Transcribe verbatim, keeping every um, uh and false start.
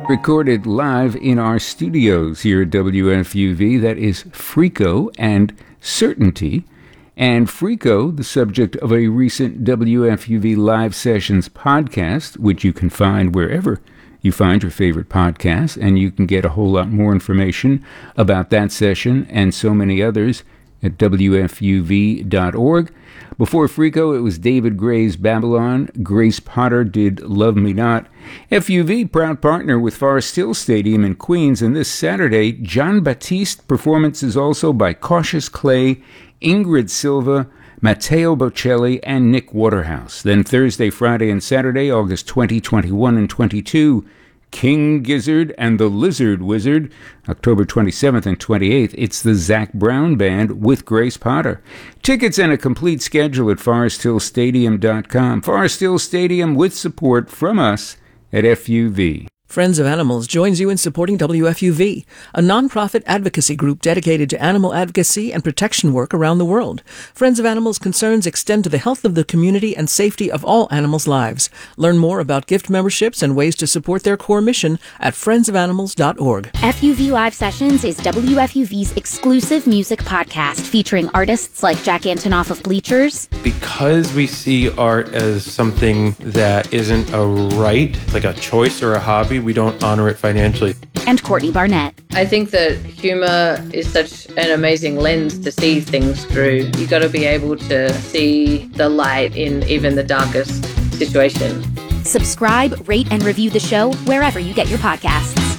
Recorded live in our studios here at W F U V. That is Freako and Certainty. And Freako, the subject of a recent W F U V Live Sessions podcast, which you can find wherever you find your favorite podcasts, and you can get a whole lot more information about that session and so many others at W F U V dot org. Before Freako, it was David Gray's Babylon. Grace Potter did Love Me Not. F U V, proud partner with Forest Hill Stadium in Queens, and this Saturday, John Batiste performances also by Cautious Clay, Ingrid Silva, Matteo Bocelli, and Nick Waterhouse. Then Thursday, Friday, and Saturday, August twentieth, twenty-first, and twenty-second, King Gizzard and the Lizard Wizard. October twenty-seventh and twenty-eighth, it's the Zac Brown Band with Grace Potter. Tickets and a complete schedule at forest hill stadium dot com. Forest Hill Stadium with support from us at F U V. Friends of Animals joins you in supporting W F U V, a nonprofit advocacy group dedicated to animal advocacy and protection work around the world. Friends of Animals concerns extend to the health of the community and safety of all animals' lives. Learn more about gift memberships and ways to support their core mission at friends of animals dot org. F U V Live Sessions is W F U V's exclusive music podcast featuring artists like Jack Antonoff of Bleachers. Because we see art as something that isn't a right, like a choice or a hobby, we don't honor it financially. And Courtney Barnett. I think that humor is such an amazing lens to see things through. You got to be able to see the light in even the darkest situation. Subscribe, rate, and review the show wherever you get your podcasts.